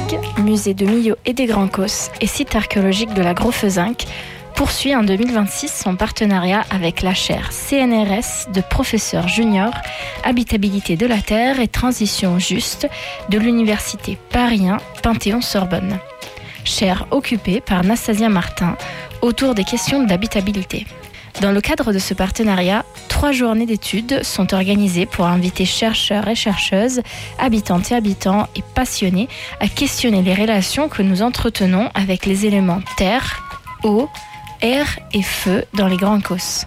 Mumig, musée de Millau et des Grands Causses et site archéologique de la Gros-Fezinc, poursuit en 2026 son partenariat avec la chaire CNRS de professeur junior Habitabilité de la Terre et Transition Juste de l'Université Paris 1 Panthéon-Sorbonne. Chaire occupée par Nastasia Martin autour des questions d'habitabilité. Dans le cadre de ce partenariat, 3 journées d'études sont organisées pour inviter chercheurs et chercheuses, habitantes et habitants et passionnés à questionner les relations que nous entretenons avec les éléments terre, eau, air et feu dans les Grands Causses.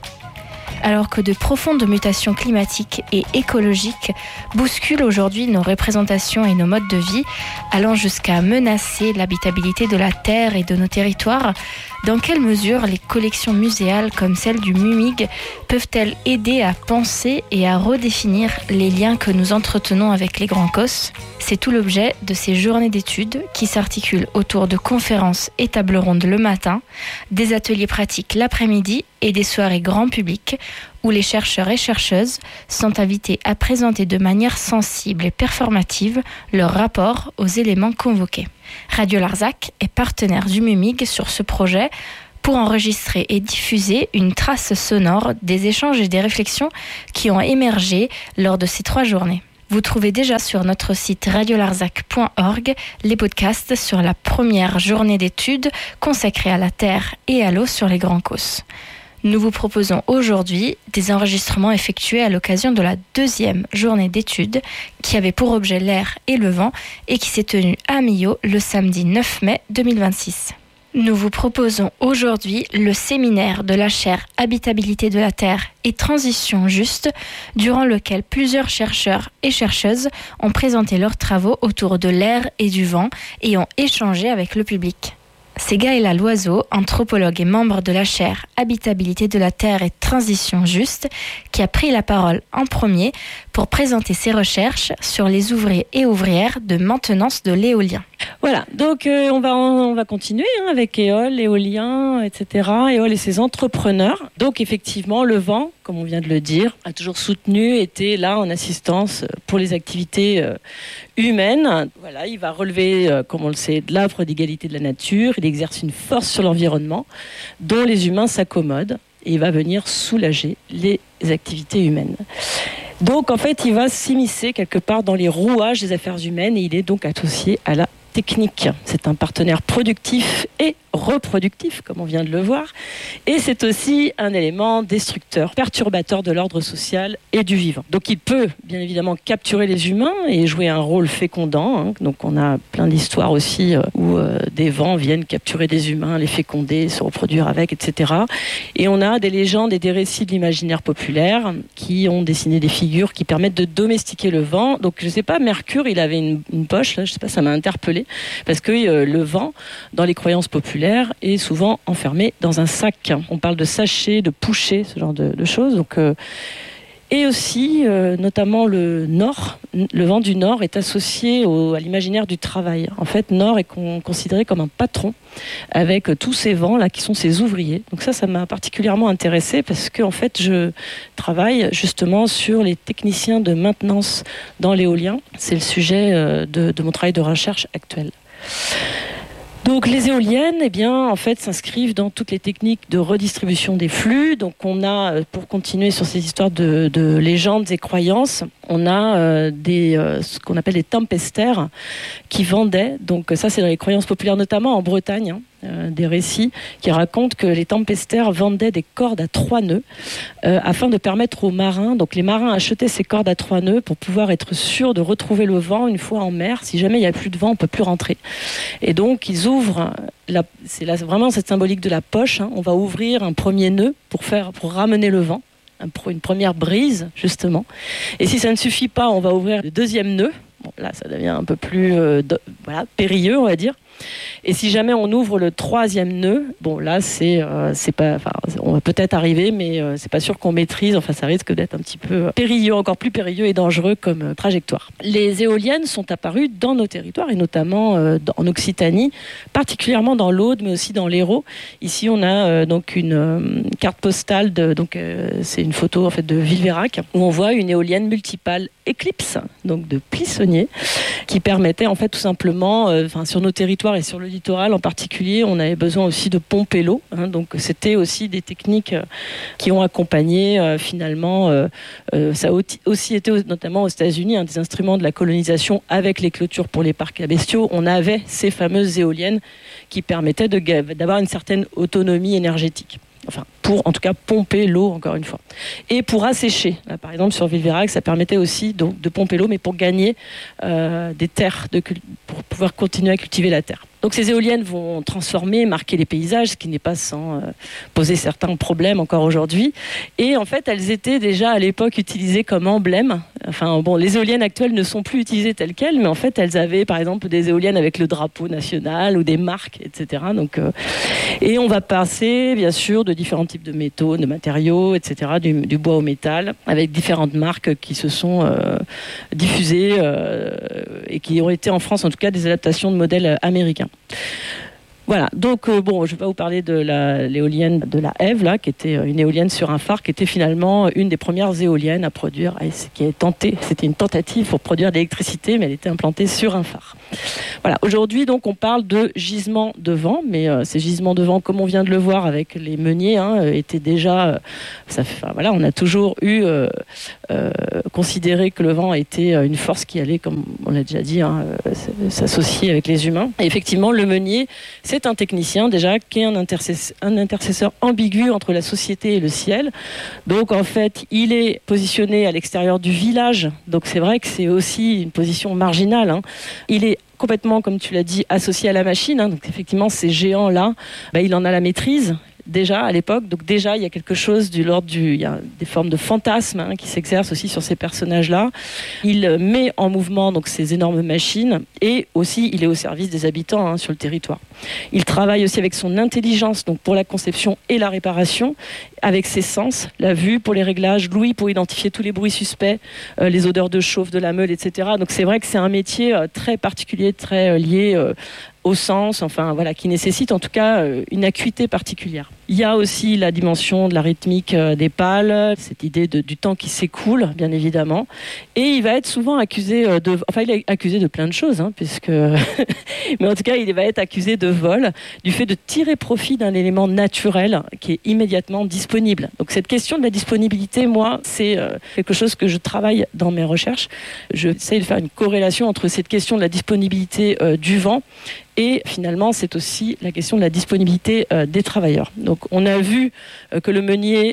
Alors que de profondes mutations climatiques et écologiques bousculent aujourd'hui nos représentations et nos modes de vie, allant jusqu'à menacer l'habitabilité de la Terre et de nos territoires, dans quelle mesure les collections muséales comme celle du Mumig peuvent-elles aider à penser et à redéfinir les liens que nous entretenons avec les Grands Causses ? C'est tout l'objet de ces journées d'études qui s'articulent autour de conférences et tables rondes le matin, des ateliers pratiques l'après-midi et des soirées grand public où les chercheurs et chercheuses sont invités à présenter de manière sensible et performative leur rapport aux éléments convoqués. Radio Larzac est partenaire du Mumig sur ce projet pour enregistrer et diffuser une trace sonore des échanges et des réflexions qui ont émergé lors de ces 3 journées. Vous trouvez déjà sur notre site radiolarzac.org les podcasts sur la première journée d'études consacrée à la terre et à l'eau sur les Grands Causses. Nous vous proposons aujourd'hui des enregistrements effectués à l'occasion de la 2e journée d'études qui avait pour objet l'air et le vent et qui s'est tenue à Millau le samedi 9 mai 2026. Nous vous proposons aujourd'hui le séminaire de la chaire Habitabilité de la Terre et Transition Juste, durant lequel plusieurs chercheurs et chercheuses ont présenté leurs travaux autour de l'air et du vent et ont échangé avec le public. C'est Gaëla Loiseau, anthropologue et membre de la chaire Habitabilité de la Terre et Transition Juste, qui a pris la parole en premier pour présenter ses recherches sur les ouvriers et ouvrières de maintenance de l'éolien. Voilà, donc on va continuer avec Éole, l'éolien, etc. Éole et ses entrepreneurs. Donc effectivement, le vent, comme on vient de le dire, a toujours soutenu, été là en assistance pour les activités humaines. Voilà, il va relever, comme on le sait, de la prodigalité de la nature. Il exerce une force sur l'environnement dont les humains s'accommodent et il va venir soulager les activités humaines. Donc en fait, il va s'immiscer quelque part dans les rouages des affaires humaines et il est donc associé à la technique. C'est un partenaire productif et reproductif, comme on vient de le voir, et c'est aussi un élément destructeur, perturbateur de l'ordre social et du vivant. Donc il peut bien évidemment capturer les humains et jouer un rôle fécondant. Donc on a plein d'histoires aussi où des vents viennent capturer des humains, les féconder, se reproduire avec, etc. Et on a des légendes et des récits de l'imaginaire populaire qui ont dessiné des figures qui permettent de domestiquer le vent. Donc je sais pas, Mercure, il avait une poche, là, je sais pas, ça m'a interpellée, parce que le vent, dans les croyances populaires, est souvent enfermé dans un sac. On parle de sachet, de pouchet, ce genre de choses. Donc, et aussi, notamment le vent du nord est associé à l'imaginaire du travail. En fait, nord est considéré comme un patron avec tous ces vents-là qui sont ses ouvriers. Donc ça m'a particulièrement intéressée parce que en fait, je travaille justement sur les techniciens de maintenance dans l'éolien. C'est le sujet de mon travail de recherche actuel. Donc les éoliennes, eh bien, en fait, s'inscrivent dans toutes les techniques de redistribution des flux. Donc on a, pour continuer sur ces histoires de légendes et croyances, on a ce qu'on appelle des tempestaires qui vendaient. Donc ça, c'est dans les croyances populaires, notamment en Bretagne, des récits qui racontent que les tempestaires vendaient des cordes à 3 nœuds afin de permettre aux marins, donc les marins achetaient ces cordes à 3 nœuds pour pouvoir être sûrs de retrouver le vent une fois en mer. Si jamais il n'y a plus de vent, on ne peut plus rentrer. Et donc ils ouvrent, c'est là vraiment cette symbolique de la poche, on va ouvrir un premier nœud pour ramener le vent, une première brise justement. Et si ça ne suffit pas, on va ouvrir le deuxième nœud. Bon, là, ça devient un peu plus périlleux, on va dire. Et si jamais on ouvre le 3e nœud, bon là c'est pas, enfin on va peut-être arriver, mais c'est pas sûr qu'on maîtrise. Enfin ça risque d'être un petit peu périlleux, encore plus périlleux et dangereux comme trajectoire. Les éoliennes sont apparues dans nos territoires et notamment en Occitanie, particulièrement dans l'Aude, mais aussi dans l'Hérault. Ici on a donc une carte postale c'est une photo en fait de Villeveyrac où on voit une éolienne multipale Eclipse, donc de Plissonnier, qui permettait en fait tout simplement, sur nos territoires et sur le littoral en particulier, on avait besoin aussi de pomper l'eau. Donc c'était aussi des techniques qui ont accompagné finalement. Ça a aussi été notamment aux États-Unis un des instruments de la colonisation avec les clôtures pour les parcs à bestiaux. On avait ces fameuses éoliennes qui permettaient d'avoir une certaine autonomie énergétique. Enfin, pour en tout cas pomper l'eau, encore une fois. Et pour assécher. Là, par exemple, sur Villeveyrac, ça permettait aussi donc, de pomper l'eau, mais pour gagner des terres, pour pouvoir continuer à cultiver la terre. Donc ces éoliennes vont transformer, marquer les paysages, ce qui n'est pas sans poser certains problèmes encore aujourd'hui. Et en fait, elles étaient déjà à l'époque utilisées comme emblème. Enfin bon, les éoliennes actuelles ne sont plus utilisées telles quelles, mais en fait, elles avaient par exemple des éoliennes avec le drapeau national ou des marques, etc. Donc, et on va passer, bien sûr, de différents types de métaux, de matériaux, etc., du bois au métal, avec différentes marques qui se sont diffusées et qui ont été en France, en tout cas, des adaptations de modèles américains. Voilà, donc je vais pas vous parler de l'éolienne de la Ève, là, qui était une éolienne sur un phare, qui était finalement une des premières éoliennes à produire, c'était une tentative pour produire de l'électricité, mais elle était implantée sur un phare. Voilà, aujourd'hui, donc, on parle de gisements de vent, mais ces gisements de vent, comme on vient de le voir avec les meuniers, étaient déjà, on a toujours eu considéré que le vent était une force qui allait, comme on l'a déjà dit, s'associer avec les humains. Et effectivement, le meunier, c'est un technicien déjà qui est un intercesseur ambigu entre la société et le ciel. Donc en fait, il est positionné à l'extérieur du village. Donc c'est vrai que c'est aussi une position marginale. Il est complètement, comme tu l'as dit, associé à la machine. Donc effectivement, ces géants-là, il en a la maîtrise. Déjà à l'époque, donc déjà il y a quelque chose il y a des formes de fantasmes qui s'exercent aussi sur ces personnages-là. Il met en mouvement donc ces énormes machines et aussi il est au service des habitants sur le territoire. Il travaille aussi avec son intelligence donc pour la conception et la réparation, avec ses sens, la vue pour les réglages, l'ouïe pour identifier tous les bruits suspects, les odeurs de chauffe, de la meule, etc. Donc c'est vrai que c'est un métier très particulier, très lié au sens, qui nécessite en tout cas une acuité particulière. Il y a aussi la dimension de la rythmique des pales, cette idée du temps qui s'écoule, bien évidemment. Et il va être souvent accusé il est accusé de plein de choses, puisque mais en tout cas, il va être accusé de vol, du fait de tirer profit d'un élément naturel qui est immédiatement disponible. Donc cette question de la disponibilité, moi, c'est quelque chose que je travaille dans mes recherches. J'essaie de faire une corrélation entre cette question de la disponibilité du vent et finalement, c'est aussi la question de la disponibilité des travailleurs. Donc, on a vu que le meunier,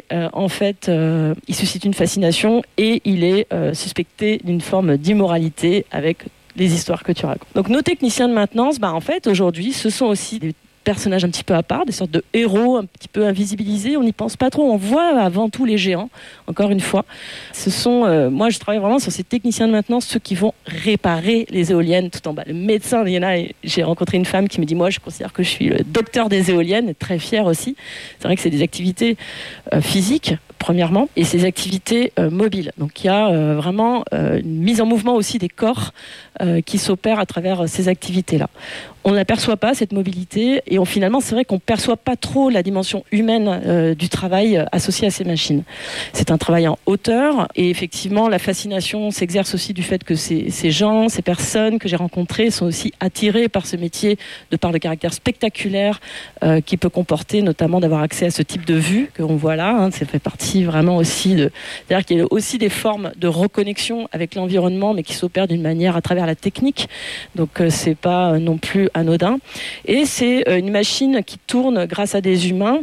il suscite une fascination et il est suspecté d'une forme d'immoralité avec les histoires que tu racontes. Donc, nos techniciens de maintenance, aujourd'hui, ce sont aussi des personnages un petit peu à part, des sortes de héros un petit peu invisibilisés. On n'y pense pas trop. On voit avant tout les géants, encore une fois. Ce sont, moi je travaille vraiment sur ces techniciens de maintenance, ceux qui vont réparer les éoliennes tout en bas. Le médecin, il y en a, j'ai rencontré une femme qui me dit, moi je considère que je suis le docteur des éoliennes, très fière aussi. C'est vrai que c'est des activités physiques, premièrement, et ces activités mobiles. Donc il y a vraiment une mise en mouvement aussi des corps qui s'opèrent à travers ces activités-là. On n'aperçoit pas cette mobilité et finalement, c'est vrai qu'on ne perçoit pas trop la dimension humaine du travail associé à ces machines. C'est un travail en hauteur et effectivement, la fascination s'exerce aussi du fait que ces gens, ces personnes que j'ai rencontrées sont aussi attirées par ce métier de par le caractère spectaculaire qui peut comporter notamment d'avoir accès à ce type de vue qu'on voit là. Ça fait partie vraiment aussi c'est-à-dire qu'il y a aussi des formes de reconnexion avec l'environnement mais qui s'opèrent d'une manière à travers la technique. Donc c'est pas non plus anodin. Et c'est une machine qui tourne grâce à des humains.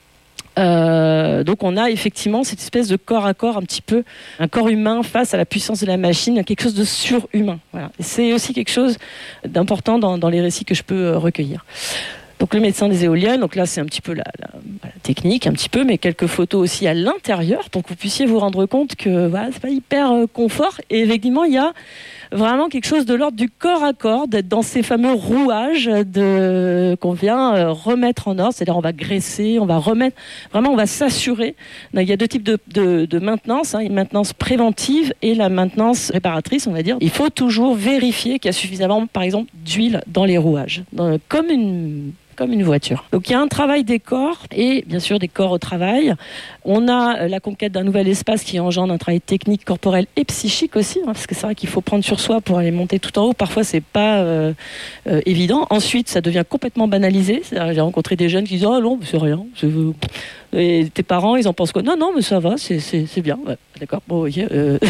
Donc on a effectivement cette espèce de corps à corps, un petit peu un corps humain face à la puissance de la machine, quelque chose de surhumain. Voilà. Et c'est aussi quelque chose d'important dans les récits que je peux recueillir. Donc le médecin des éoliennes, donc là c'est un petit peu la technique, un petit peu, mais quelques photos aussi à l'intérieur pour que vous puissiez vous rendre compte que voilà, c'est pas hyper confort. Et effectivement, il y a vraiment quelque chose de l'ordre du corps à corps, d'être dans ces fameux rouages qu'on vient remettre en ordre. C'est-à-dire on va graisser, on va remettre, vraiment on va s'assurer. Il y a deux types de maintenance, une maintenance préventive et la maintenance réparatrice, on va dire. Il faut toujours vérifier qu'il y a suffisamment, par exemple, d'huile dans les rouages, comme une voiture. Donc il y a un travail des corps et bien sûr des corps au travail. On a la conquête d'un nouvel espace qui engendre un travail technique, corporel et psychique aussi, parce que c'est vrai qu'il faut prendre sur soi pour aller monter tout en haut. Parfois c'est pas évident. Ensuite ça devient complètement banalisé. C'est-à-dire, j'ai rencontré des jeunes qui disent « Oh non, c'est rien. Et tes parents, ils en pensent quoi ? Non, mais ça va, c'est bien. Ouais, d'accord. Bon, il y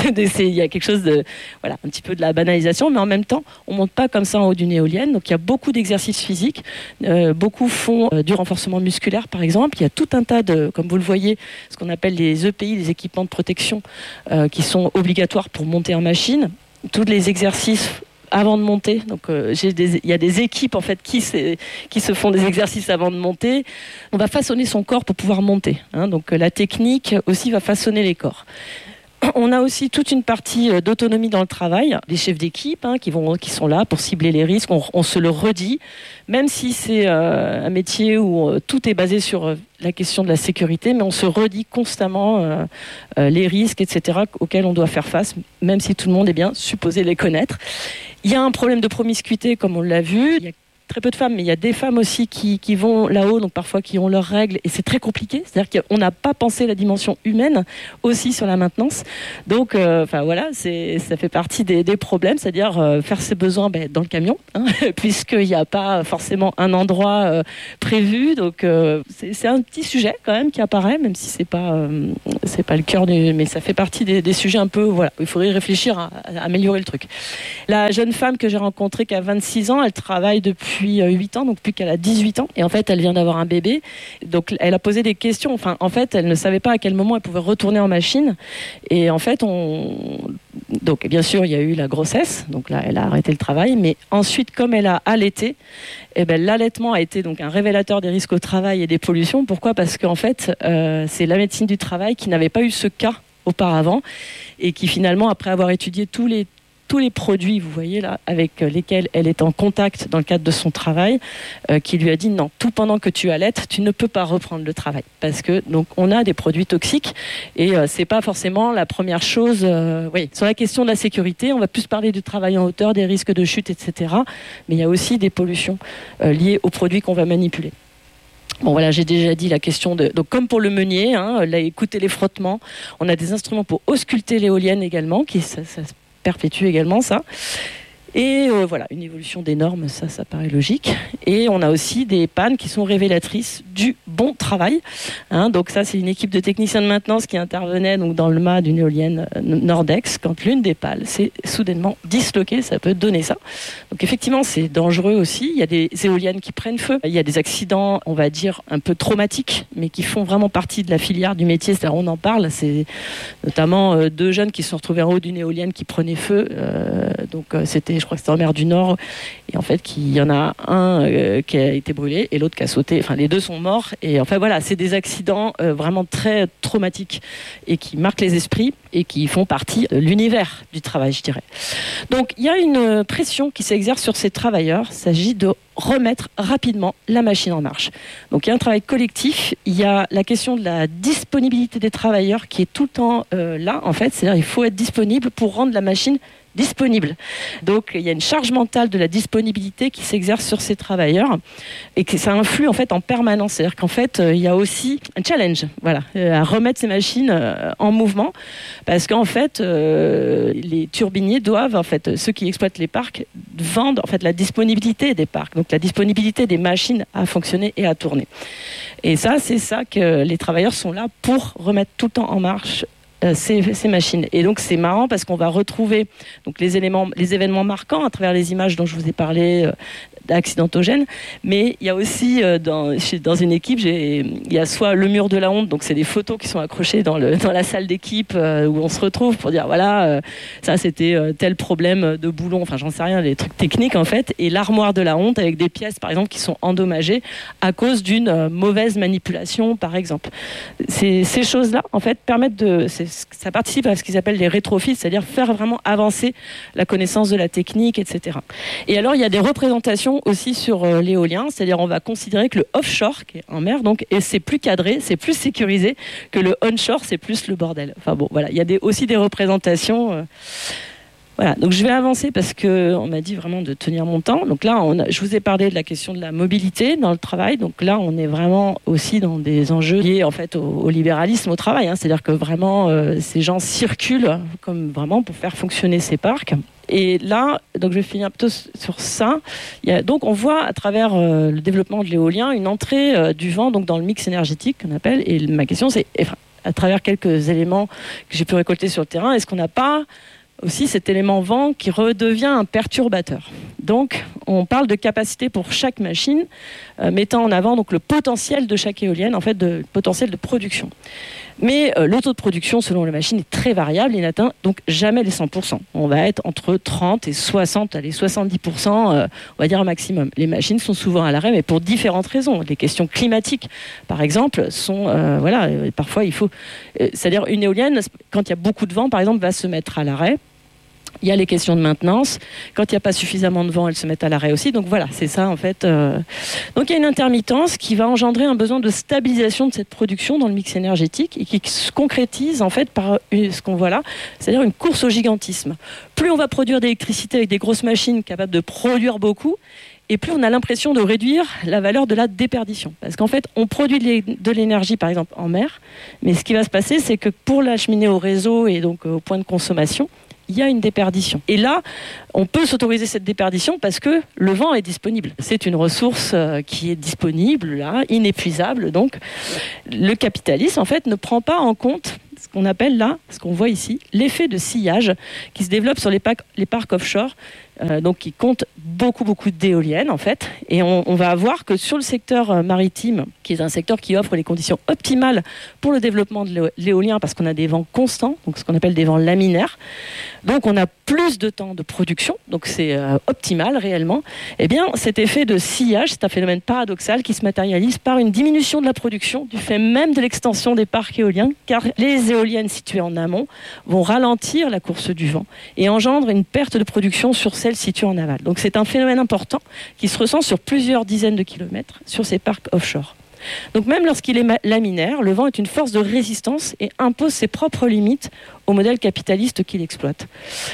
a quelque chose de, voilà, un petit peu de la banalisation, mais en même temps, on monte pas comme ça en haut d'une éolienne. Donc, il y a beaucoup d'exercices physiques. Beaucoup font du renforcement musculaire, par exemple. Il y a tout un tas de, comme vous le voyez, ce qu'on appelle les EPI, les équipements de protection, qui sont obligatoires pour monter en machine. Tous les exercices avant de monter. Donc, il y a des équipes en fait qui se font des exercices avant de monter. On va façonner son corps pour pouvoir monter. Donc, la technique aussi va façonner les corps. On a aussi toute une partie d'autonomie dans le travail, des chefs d'équipe qui sont là pour cibler les risques. On se le redit, même si c'est un métier où tout est basé sur la question de la sécurité, mais on se redit constamment les risques, etc., auxquels on doit faire face, même si tout le monde est bien supposé les connaître. Il y a un problème de promiscuité, comme on l'a vu. Il y a très peu de femmes, mais il y a des femmes aussi qui vont là-haut, donc parfois qui ont leurs règles, et c'est très compliqué. C'est-à-dire qu'on n'a pas pensé la dimension humaine aussi sur la maintenance. Donc, voilà, ça fait partie des problèmes, c'est-à-dire faire ses besoins dans le camion, puisqu'il n'y a pas forcément un endroit prévu. Donc, c'est un petit sujet quand même qui apparaît, même si c'est pas le cœur mais ça fait partie des sujets un peu, voilà, il faudrait réfléchir à améliorer le truc. La jeune femme que j'ai rencontrée qui a 26 ans, elle travaille depuis 8 ans, donc depuis qu'elle a 18 ans. Et en fait, elle vient d'avoir un bébé. Donc, elle a posé des questions. Enfin, en fait, elle ne savait pas à quel moment elle pouvait retourner en machine. Et en fait, donc, bien sûr, il y a eu la grossesse. Donc là, elle a arrêté le travail. Mais ensuite, comme elle a allaité, l'allaitement a été donc un révélateur des risques au travail et des pollutions. Pourquoi ? Parce qu'en fait, c'est la médecine du travail qui n'avait pas eu ce cas auparavant et qui finalement, après avoir étudié tous les produits, vous voyez là, avec lesquels elle est en contact dans le cadre de son travail, qui lui a dit non, tout pendant que tu allaites, tu ne peux pas reprendre le travail. Parce que, donc, on a des produits toxiques et c'est pas forcément la première chose. Sur la question de la sécurité, on va plus parler du travail en hauteur, des risques de chute, etc. Mais il y a aussi des pollutions liées aux produits qu'on va manipuler. Bon voilà, j'ai déjà dit la question donc comme pour le meunier, là, écoutez les frottements, on a des instruments pour ausculter l'éolienne également, ça perpétue également ça. Et voilà, une évolution des normes, ça paraît logique. Et on a aussi des pannes qui sont révélatrices du bon travail. Donc ça, c'est une équipe de techniciens de maintenance qui intervenait donc dans le mât d'une éolienne Nordex. Quand l'une des pales s'est soudainement disloquée, ça peut donner ça. Donc effectivement, c'est dangereux aussi. Il y a des éoliennes qui prennent feu. Il y a des accidents, on va dire, un peu traumatiques, mais qui font vraiment partie de la filière du métier. C'est-à-dire, on en parle. C'est notamment 2 jeunes qui se sont retrouvés en haut d'une éolienne qui prenait feu. Donc c'était, je crois que c'était en mer du Nord, et en fait il y en a un qui a été brûlé et l'autre qui a sauté, enfin les 2 sont morts, et enfin voilà, c'est des accidents vraiment très traumatiques et qui marquent les esprits et qui font partie de l'univers du travail, je dirais. Donc il y a une pression qui s'exerce sur ces travailleurs, il s'agit de remettre rapidement la machine en marche. Donc il y a un travail collectif, il y a la question de la disponibilité des travailleurs qui est tout le temps là en fait, c'est-à-dire il faut être disponible pour rendre la machine disponible. Donc il y a une charge mentale de la disponibilité qui s'exerce sur ces travailleurs et que ça influe en fait en permanence. C'est-à-dire qu'en fait il y a aussi un challenge, voilà, à remettre ces machines en mouvement, parce qu'en fait les turbiniers doivent, en fait, ceux qui exploitent les parcs, vendre en fait la disponibilité des parcs, donc la disponibilité des machines à fonctionner et à tourner. Et ça, c'est ça que les travailleurs sont là pour remettre tout le temps en marche ces machines. Et donc c'est marrant parce qu'on va retrouver donc les événements marquants à travers les images dont je vous ai parlé, accidentogènes, mais il y a aussi dans une équipe, il y a soit le mur de la honte, donc c'est des photos qui sont accrochées dans la salle d'équipe où on se retrouve pour dire voilà, ça c'était tel problème de boulon, enfin j'en sais rien, des trucs techniques en fait, et l'armoire de la honte avec des pièces par exemple qui sont endommagées à cause d'une mauvaise manipulation par exemple. Ces choses-là en fait permettent ça participe à ce qu'ils appellent les rétrofits, c'est-à-dire faire vraiment avancer la connaissance de la technique, etc. Et alors il y a des représentations aussi sur l'éolien, c'est-à-dire on va considérer que le offshore, qui est en mer, donc, et c'est plus cadré, c'est plus sécurisé, que le onshore, c'est plus le bordel. Enfin bon, voilà, il y a aussi des représentations. Voilà, donc je vais avancer parce qu'on m'a dit vraiment de tenir mon temps. Donc là, je vous ai parlé de la question de la mobilité dans le travail. Donc là, on est vraiment aussi dans des enjeux liés en fait au libéralisme au travail. C'est-à-dire que vraiment, ces gens circulent comme vraiment pour faire fonctionner ces parcs. Et là, donc je vais finir plutôt sur ça. Donc on voit à travers le développement de l'éolien une entrée du vent donc dans le mix énergétique qu'on appelle. Et ma question c'est, à travers quelques éléments que j'ai pu récolter sur le terrain, est-ce qu'on n'a pas aussi cet élément vent qui redevient un perturbateur? Donc on parle de capacité pour chaque machine, mettant en avant donc le potentiel de chaque éolienne, en fait le potentiel de production. Mais le taux de production selon la machine est très variable, il n'atteint donc jamais les 100%. On va être entre 30 et 60, allez 70%, on va dire un maximum. Les machines sont souvent à l'arrêt, mais pour différentes raisons. Les questions climatiques, par exemple, sont parfois il faut, c'est-à-dire une éolienne, quand il y a beaucoup de vent, par exemple, va se mettre à l'arrêt. Il y a les questions de maintenance. Quand il n'y a pas suffisamment de vent, elles se mettent à l'arrêt aussi. Donc voilà, c'est ça en fait. Donc il y a une intermittence qui va engendrer un besoin de stabilisation de cette production dans le mix énergétique et qui se concrétise en fait par ce qu'on voit là, c'est-à-dire une course au gigantisme. Plus on va produire d'électricité avec des grosses machines capables de produire beaucoup, et plus on a l'impression de réduire la valeur de la déperdition. Parce qu'en fait, on produit de l'énergie, par exemple, en mer, mais ce qui va se passer, c'est que pour l'acheminer au réseau et donc au point de consommation, il y a une déperdition. Et là, on peut s'autoriser cette déperdition parce que le vent est disponible. C'est une ressource qui est disponible, là, inépuisable. Donc, le capitalisme, en fait, ne prend pas en compte ce qu'on appelle là, ce qu'on voit ici, l'effet de sillage qui se développe sur les parcs offshore, donc qui comptent beaucoup d'éoliennes en fait. Et on va voir que sur le secteur maritime, qui est un secteur qui offre les conditions optimales pour le développement de l'éolien parce qu'on a des vents constants, donc ce qu'on appelle des vents laminaires, donc on a plus de temps de production, donc c'est optimal réellement. Eh bien cet effet de sillage, c'est un phénomène paradoxal qui se matérialise par une diminution de la production du fait même de l'extension des parcs éoliens, car les éoliennes situées en amont vont ralentir la course du vent et engendrent une perte de production sur celles situées en aval. Donc c'est un phénomène important qui se ressent sur plusieurs dizaines de kilomètres sur ces parcs offshore. Donc même lorsqu'il est laminaire, le vent est une force de résistance et impose ses propres limites au modèle capitaliste qu'il exploite.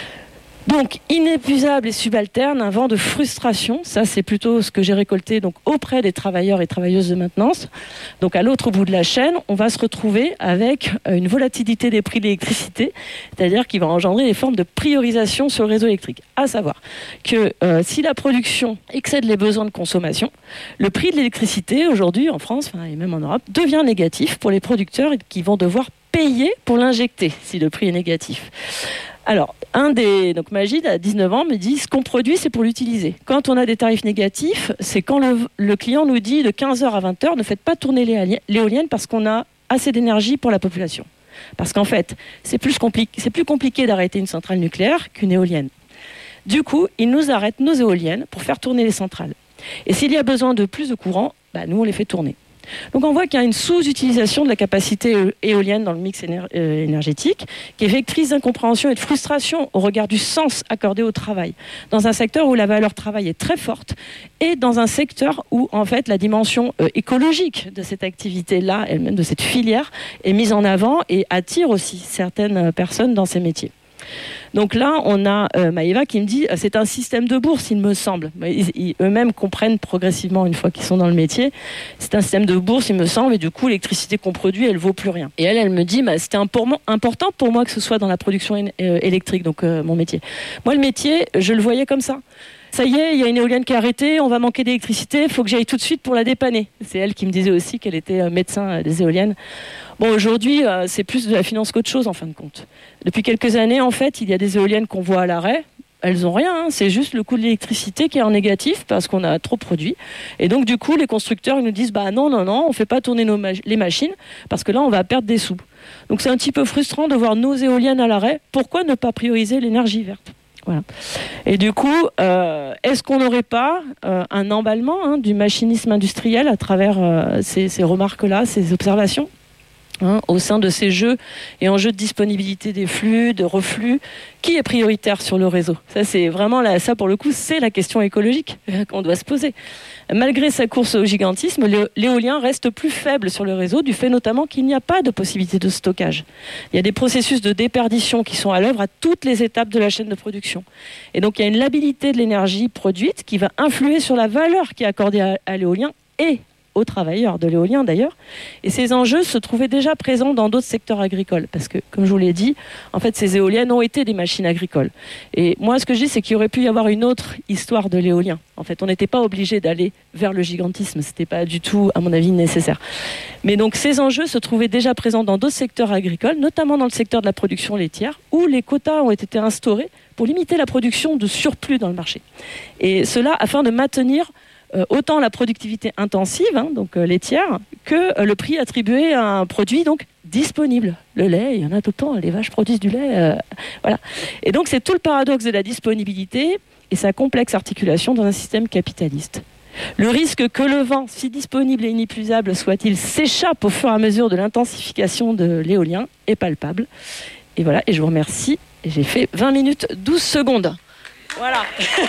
Donc, inépuisable et subalterne, un vent de frustration, ça c'est plutôt ce que j'ai récolté donc, auprès des travailleurs et travailleuses de maintenance. Donc à l'autre bout de la chaîne, on va se retrouver avec une volatilité des prix de l'électricité, c'est-à-dire qu'il va engendrer des formes de priorisation sur le réseau électrique. À savoir que si la production excède les besoins de consommation, le prix de l'électricité aujourd'hui en France et même en Europe devient négatif pour les producteurs qui vont devoir payer pour l'injecter si le prix est négatif. Alors, donc Magid, à 19 ans, me dit ce qu'on produit, c'est pour l'utiliser. Quand on a des tarifs négatifs, c'est quand le client nous dit de 15h à 20h, ne faites pas tourner l'éolienne parce qu'on a assez d'énergie pour la population. Parce qu'en fait, c'est plus compliqué d'arrêter une centrale nucléaire qu'une éolienne. Du coup, ils nous arrêtent nos éoliennes pour faire tourner les centrales. Et s'il y a besoin de plus de courant, nous, on les fait tourner. Donc on voit qu'il y a une sous-utilisation de la capacité éolienne dans le mix énergétique qui est vectrice d'incompréhension et de frustration au regard du sens accordé au travail, dans un secteur où la valeur travail est très forte et dans un secteur où en fait la dimension écologique de cette activité-là, elle-même de cette filière, est mise en avant et attire aussi certaines personnes dans ces métiers. Donc là, on a Maëva qui me dit c'est un système de bourse, il me semble. Ils eux-mêmes comprennent progressivement une fois qu'ils sont dans le métier. C'est un système de bourse, il me semble, et du coup, l'électricité qu'on produit, elle vaut plus rien. Et elle me dit c'était important pour moi que ce soit dans la production électrique, donc mon métier. Moi, le métier, je le voyais comme ça. ça y est, il y a une éolienne qui est arrêtée, on va manquer d'électricité, il faut que j'aille tout de suite pour la dépanner. C'est elle qui me disait aussi qu'elle était médecin des éoliennes. Bon, aujourd'hui, c'est plus de la finance qu'autre chose en fin de compte. Depuis quelques années, en fait, il y a des éoliennes qu'on voit à l'arrêt. Elles n'ont rien, c'est juste le coût de l'électricité qui est en négatif parce qu'on a trop produit. Et donc du coup, les constructeurs ils nous disent non, on ne fait pas tourner les machines parce que là, on va perdre des sous. Donc c'est un petit peu frustrant de voir nos éoliennes à l'arrêt. Pourquoi ne pas prioriser l'énergie verte ? Voilà. Et du coup, est-ce qu'on n'aurait pas un emballement du machinisme industriel à travers ces remarques-là, ces observations ? Au sein de ces jeux et enjeux de disponibilité des flux, de reflux, qui est prioritaire sur le réseau ? Ça, c'est vraiment ça pour le coup, c'est la question écologique qu'on doit se poser. Malgré sa course au gigantisme, l'éolien reste plus faible sur le réseau, du fait notamment qu'il n'y a pas de possibilité de stockage. Il y a des processus de déperdition qui sont à l'œuvre à toutes les étapes de la chaîne de production. Et donc, il y a une labilité de l'énergie produite qui va influer sur la valeur qui est accordée à l'éolien et aux travailleurs de l'éolien d'ailleurs. Et ces enjeux se trouvaient déjà présents dans d'autres secteurs agricoles. Parce que, comme je vous l'ai dit, en fait, ces éoliennes ont été des machines agricoles. Et moi, ce que je dis, c'est qu'il aurait pu y avoir une autre histoire de l'éolien. En fait, on n'était pas obligé d'aller vers le gigantisme. C'était pas du tout, à mon avis, nécessaire. Mais donc, ces enjeux se trouvaient déjà présents dans d'autres secteurs agricoles, notamment dans le secteur de la production laitière, où les quotas ont été instaurés pour limiter la production de surplus dans le marché. Et cela afin de maintenir autant la productivité intensive, donc laitière, que le prix attribué à un produit donc disponible. Le lait, il y en a tout le temps, les vaches produisent du lait. Voilà. Et donc c'est tout le paradoxe de la disponibilité et sa complexe articulation dans un système capitaliste. Le risque que le vent, si disponible et inépuisable soit-il, s'échappe au fur et à mesure de l'intensification de l'éolien est palpable. Et voilà, et je vous remercie. J'ai fait 20 minutes 12 secondes. Voilà.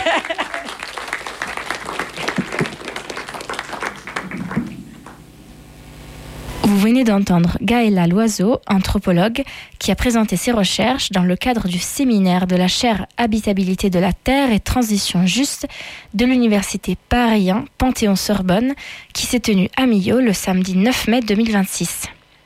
Vous venez d'entendre Gaëla Loiseau, anthropologue, qui a présenté ses recherches dans le cadre du séminaire de la chaire Habitabilité de la Terre et Transition Juste de l'Université Paris 1 Panthéon-Sorbonne, qui s'est tenu à Millau le samedi 9 mai 2026.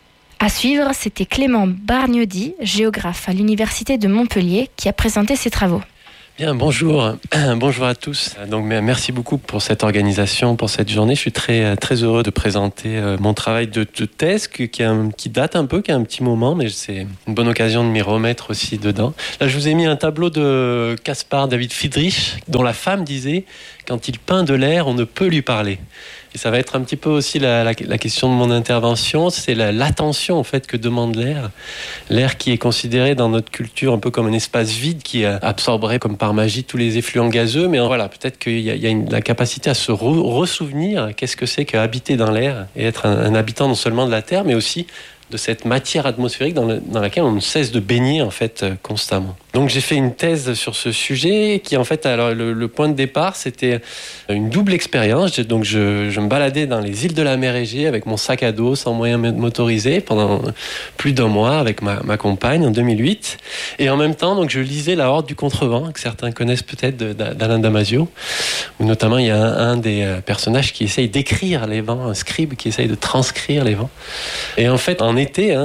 À suivre, c'était Clément Bargnodi, géographe à l'Université de Montpellier, qui a présenté ses travaux. Bien, bonjour. Bonjour à tous. Donc, merci beaucoup pour cette organisation, pour cette journée. Je suis très, très heureux de présenter mon travail de thèse qui date un peu, qui a un petit moment, mais c'est une bonne occasion de m'y remettre aussi dedans. Là, je vous ai mis un tableau de Caspar David Friedrich, dont la femme disait « Quand il peint de l'air, on ne peut lui parler ». Et ça va être un petit peu aussi la question de mon intervention, c'est l'attention en fait que demande l'air. L'air qui est considéré dans notre culture un peu comme un espace vide qui absorberait comme par magie tous les effluents gazeux, mais voilà, peut-être qu'il y a la capacité à se ressouvenir qu'est-ce que c'est qu'habiter dans l'air et être un habitant non seulement de la Terre, mais aussi de cette matière atmosphérique dans laquelle on ne cesse de baigner en fait constamment. Donc j'ai fait une thèse sur ce sujet qui en fait, alors le point de départ c'était une double expérience. Donc je me baladais dans les îles de la mer Égée avec mon sac à dos sans moyen motorisé pendant plus d'un mois avec ma compagne en 2008, et en même temps donc je lisais La Horde du Contrevent que certains connaissent peut-être d'Alain Damasio, où notamment il y a un des personnages qui essaye d'écrire les vents, un scribe qui essaye de transcrire les vents. Et en fait en été,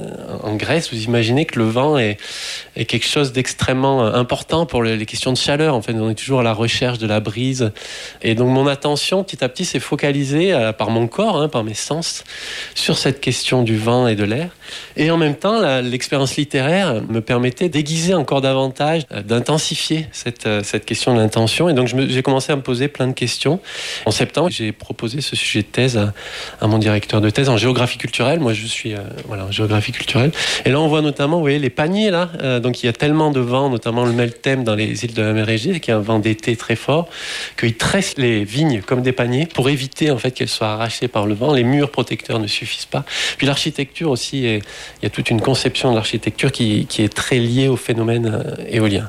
en Grèce, vous imaginez que le vent est quelque chose d'extrêmement important pour les questions de chaleur. En fait, on est toujours à la recherche de la brise. Et donc, mon attention, petit à petit, s'est focalisée par mon corps, par mes sens, sur cette question du vent et de l'air. Et en même temps, l'expérience littéraire me permettait d'aiguiser encore davantage, d'intensifier cette question de l'intention. Et donc, j'ai commencé à me poser plein de questions. En septembre, j'ai proposé ce sujet de thèse à mon directeur de thèse en géographie culturelle. Moi, je suis en géographie culturelle. Et là, on voit notamment, vous voyez, les paniers, là. Donc, il y a tellement de vent, notamment le Meltem dans les îles de la mer Égée, qui est un vent d'été très fort, qu'ils tressent les vignes comme des paniers pour éviter, en fait, qu'elles soient arrachées par le vent. Les murs protecteurs ne suffisent pas. Puis l'architecture aussi, il y a toute une conception de l'architecture qui est très liée au phénomène éolien.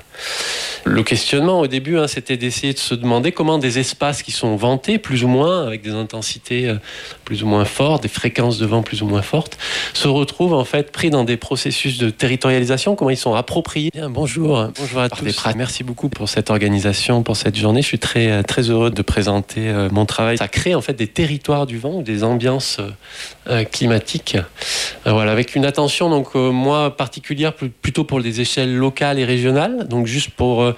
Le questionnement au début, c'était d'essayer de se demander comment des espaces qui sont ventés plus ou moins, avec des intensités plus ou moins fortes, des fréquences de vent plus ou moins fortes, se retrouvent en fait pris dans des processus de territorialisation, comment ils sont appropriés. Bien, bonjour à tous. Merci beaucoup pour cette organisation, pour cette journée. Je suis très, très heureux de présenter mon travail. Ça crée en fait des territoires du vent, des ambiances climatiques, voilà, avec une attention donc moi particulière plutôt pour les échelles locales et régionales. Donc juste pour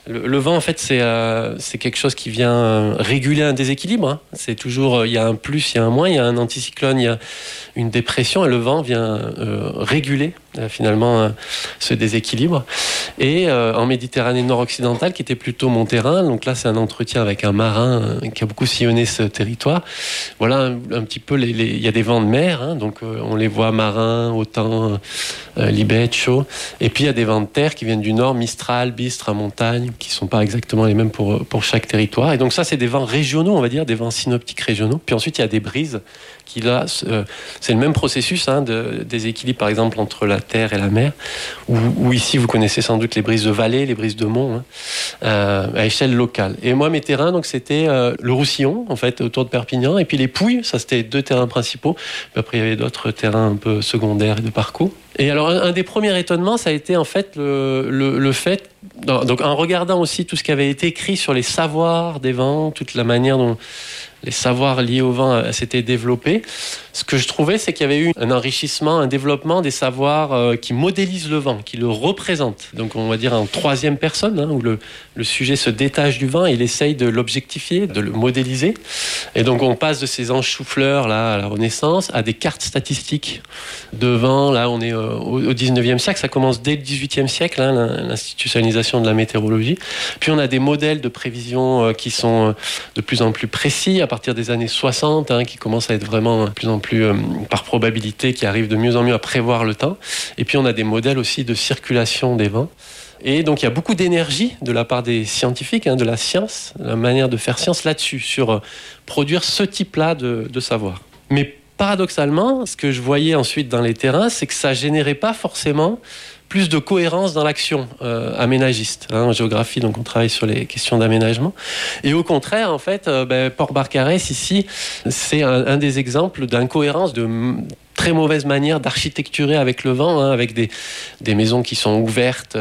Le vent, en fait, c'est quelque chose qui vient réguler un déséquilibre. Hein. C'est toujours, il y a un plus, il y a un moins, il y a un anticyclone, il y a une dépression, et le vent vient réguler finalement ce déséquilibre. Et en Méditerranée nord-occidentale, qui était plutôt mon terrain, donc là c'est un entretien avec un marin qui a beaucoup sillonné ce territoire. Voilà un petit peu, il y a des vents de mer, hein, donc on les voit marins, autant Libet, chaud. Et puis il y a des vents de terre qui viennent du nord, Mistral, Bistre, à montagne, qui ne sont pas exactement les mêmes pour chaque territoire. Et donc ça c'est des vents régionaux, on va dire, des vents synoptiques régionaux. Puis ensuite il y a des brises qui là, c'est le même processus hein, de déséquilibre par exemple entre la terre et la mer, où ici vous connaissez sans doute les brises de vallée, les brises de mont, hein, à échelle locale. Et moi mes terrains, donc c'était le Roussillon en fait autour de Perpignan, et puis les Pouilles, ça c'était 2 terrains principaux. Puis après il y avait d'autres terrains un peu secondaires et de parcours. Et alors un des premiers étonnements, ça a été en fait le fait, donc en regardant aussi tout ce qui avait été écrit sur les savoirs des vents, toute la manière dont les savoirs liés au vent s'étaient développés. Ce que je trouvais, c'est qu'il y avait eu un enrichissement, un développement des savoirs qui modélisent le vent, qui le représentent. Donc on va dire en 3e personne, hein, où le sujet se détache du vent, il essaye de l'objectifier, de le modéliser. Et donc on passe de ces enchouffleurs là à la Renaissance à des cartes statistiques de vent. Là on est au 19e siècle, ça commence dès le 18e siècle, hein, l'institutionnalisation de la météorologie. Puis on a des modèles de prévision qui sont de plus en plus précis à partir des années 60, hein, qui commencent à être vraiment de plus en plus par probabilité, qui arrivent de mieux en mieux à prévoir le temps. Et puis on a des modèles aussi de circulation des vents. Et donc il y a beaucoup d'énergie de la part des scientifiques, hein, de la science, la manière de faire science là-dessus, sur produire ce type-là de savoir. Mais paradoxalement, ce que je voyais ensuite dans les terrains, c'est que ça générait pas forcément plus de cohérence dans l'action aménagiste. Hein, en géographie, donc on travaille sur les questions d'aménagement. Et au contraire, en fait, Port-Barcarès, ici, c'est un des exemples d'incohérence, de très mauvaise manière d'architecturer avec le vent, hein, avec des maisons qui sont ouvertes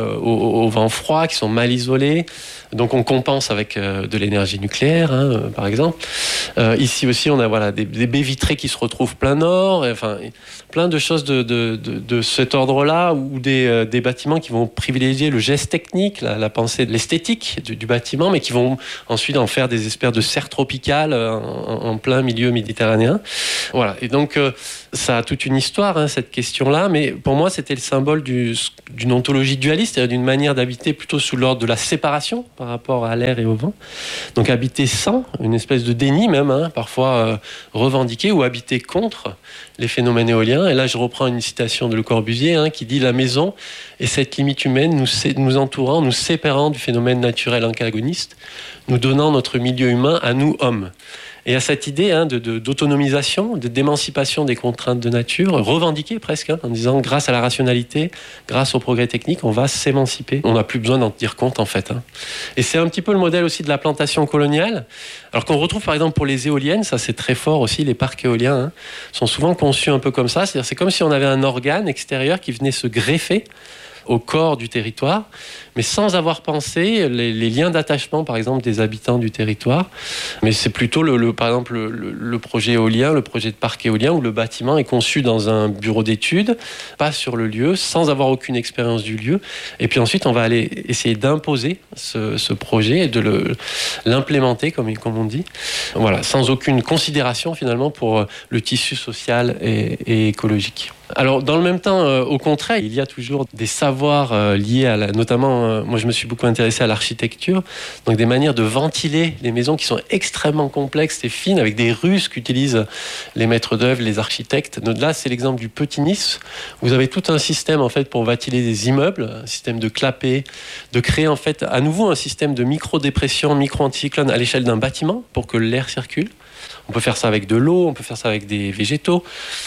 au vent froid, qui sont mal isolées. Donc on compense avec de l'énergie nucléaire, hein, par exemple. Ici aussi, on a des baies vitrées qui se retrouvent plein nord, enfin plein de choses de cet ordre-là, ou des bâtiments qui vont privilégier le geste technique, la pensée de l'esthétique du bâtiment, mais qui vont ensuite en faire des espèces de serres tropicales en plein milieu méditerranéen. Voilà. Et donc ça a toute une histoire, hein, cette question-là, mais pour moi c'était le symbole d'une ontologie dualiste, c'est-à-dire d'une manière d'habiter plutôt sous l'ordre de la séparation par rapport à l'air et au vent. Donc habiter sans, une espèce de déni même, hein, parfois revendiqué, ou habiter contre les phénomènes éoliens. Et là je reprends une citation de Le Corbusier, hein, qui dit « La maison est cette limite humaine nous entourant, nous séparant du phénomène naturel antagoniste, nous donnant notre milieu humain à nous hommes ». Et à cette idée, hein, d'autonomisation, d'émancipation des contraintes de nature, revendiquée presque, hein, en disant grâce à la rationalité, grâce au progrès technique, on va s'émanciper. On n'a plus besoin d'en tenir compte en fait. Hein. Et c'est un petit peu le modèle aussi de la plantation coloniale, alors qu'on retrouve par exemple pour les éoliennes, ça c'est très fort aussi, les parcs éoliens hein, sont souvent conçus un peu comme ça, c'est-à-dire c'est comme si on avait un organe extérieur qui venait se greffer au corps du territoire, mais sans avoir pensé les liens d'attachement, par exemple, des habitants du territoire. Mais c'est plutôt, par exemple, le projet éolien, le projet de parc éolien, où le bâtiment est conçu dans un bureau d'études, pas sur le lieu, sans avoir aucune expérience du lieu. Et puis ensuite, on va aller essayer d'imposer ce projet et de l'implémenter, comme on dit. Voilà, sans aucune considération, finalement, pour le tissu social et écologique. Alors, dans le même temps, au contraire, il y a toujours des savoirs liés à notamment, moi je me suis beaucoup intéressé à l'architecture, donc des manières de ventiler les maisons qui sont extrêmement complexes et fines, avec des ruses qu'utilisent les maîtres d'œuvre, les architectes. Donc là, c'est l'exemple du Petit Nice. Vous avez tout un système en fait pour ventiler des immeubles, un système de clapet, de créer en fait à nouveau un système de micro-dépression, micro-anticyclone à l'échelle d'un bâtiment pour que l'air circule. On peut faire ça avec de l'eau, on peut faire ça avec des végétaux.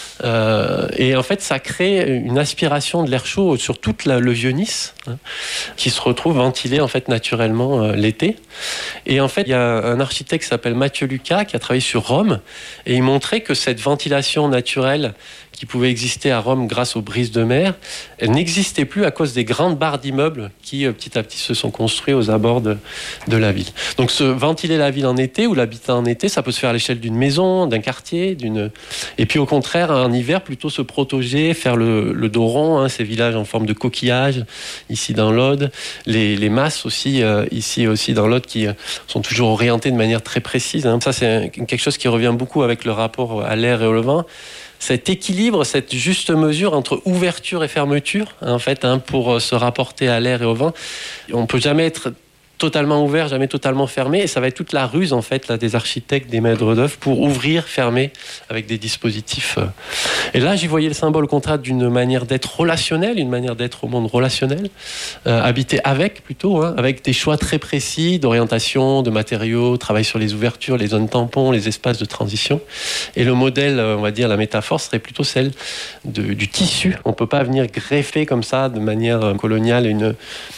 Et en fait, ça crée une aspiration de l'air chaud sur tout le vieux Nice, hein, qui se retrouve ventilé en fait naturellement l'été. Et en fait, il y a un architecte qui s'appelle Mathieu Lucas qui a travaillé sur Rome, et il montrait que cette ventilation naturelle qui pouvaient exister à Rome grâce aux brises de mer, elles n'existaient plus à cause des grandes barres d'immeubles qui petit à petit se sont construits aux abords de la ville. Donc ventiler la ville en été ou l'habitat en été, ça peut se faire à l'échelle d'une maison, d'un quartier, et puis au contraire en hiver plutôt se protéger, faire le dos rond, ces villages en forme de coquillage ici dans l'Aude, les masses aussi ici aussi dans l'Aude qui sont toujours orientées de manière très précise. Ça c'est quelque chose qui revient beaucoup avec le rapport à l'air et au vent. Cet équilibre, cette juste mesure entre ouverture et fermeture, en fait, pour se rapporter à l'air et au vent. On ne peut jamais être totalement ouvert, jamais totalement fermé, et ça va être toute la ruse en fait là, des architectes, des maîtres d'œuvre pour ouvrir, fermer avec des dispositifs. Et là, j'y voyais le symbole au contraire d'une manière d'être relationnelle, une manière d'être au monde relationnel, habiter avec plutôt, avec des choix très précis d'orientation, de matériaux, travail sur les ouvertures, les zones tampons, les espaces de transition. Et le modèle, on va dire la métaphore serait plutôt celle du tissu. On ne peut pas venir greffer comme ça de manière coloniale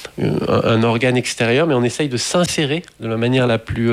un organe extérieur, mais on essaye de s'insérer de la manière la plus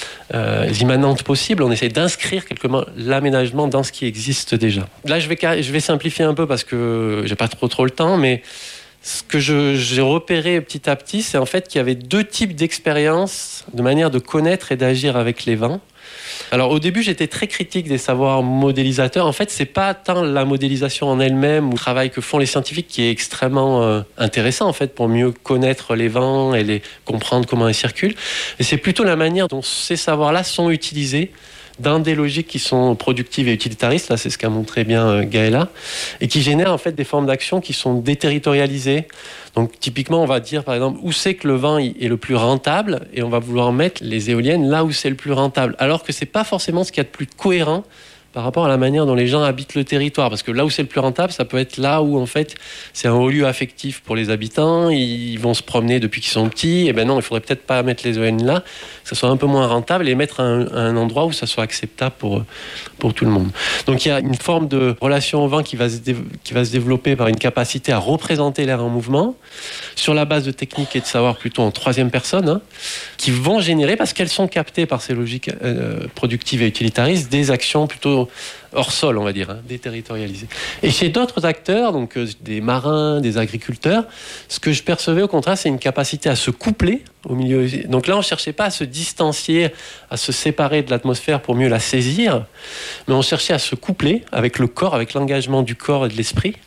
immanente possible. On essaye d'inscrire quelque part l'aménagement dans ce qui existe déjà. Là, je vais simplifier un peu parce que j'ai pas trop le temps, mais ce que j'ai repéré petit à petit, c'est en fait qu'il y avait deux types d'expériences de manière de connaître et d'agir avec les vents. Alors au début, j'étais très critique des savoirs modélisateurs. En fait, c'est pas tant la modélisation en elle-même ou le travail que font les scientifiques qui est extrêmement intéressant en fait pour mieux connaître les vents et comprendre comment ils circulent. Et c'est plutôt la manière dont ces savoirs-là sont utilisés dans des logiques qui sont productives et utilitaristes, là c'est ce qu'a montré bien Gaëla, et qui génèrent en fait des formes d'action qui sont déterritorialisées. Donc typiquement on va dire par exemple où c'est que le vent est le plus rentable, et on va vouloir mettre les éoliennes là où c'est le plus rentable, alors que c'est pas forcément ce qu'il y a de plus cohérent par rapport à la manière dont les gens habitent le territoire. Parce que là où c'est le plus rentable, ça peut être là où en fait c'est un haut lieu affectif pour les habitants, ils vont se promener depuis qu'ils sont petits, et ben non, il faudrait peut-être pas mettre les éoliennes là, que ça soit un peu moins rentable, et mettre un endroit où ça soit acceptable pour tout le monde. Donc il y a une forme de relation au vent qui va se développer par une capacité à représenter l'air en mouvement, sur la base de techniques et de savoir plutôt en troisième personne, qui vont générer, parce qu'elles sont captées par ces logiques productives et utilitaristes, des actions plutôt hors sol, on va dire, déterritorialisées. Et chez d'autres acteurs, donc des marins, des agriculteurs, ce que je percevais au contraire, c'est une capacité à se coupler au milieu. Donc là, on ne cherchait pas à se distancier, à se séparer de l'atmosphère pour mieux la saisir, mais on cherchait à se coupler avec le corps, avec l'engagement du corps et de l'esprit.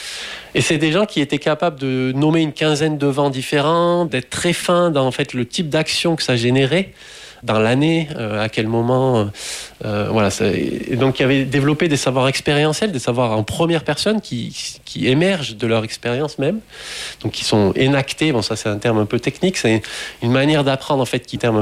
Et c'est des gens qui étaient capables de nommer une quinzaine de vents différents, d'être très fins dans en fait, le type d'action que ça générait dans l'année, à quel moment, voilà. Et donc, il y avait développé des savoirs expérientiels, des savoirs en première personne qui émergent de leur expérience même, donc qui sont énactés. Bon, ça c'est un terme un peu technique, c'est une manière d'apprendre en fait qui est un terme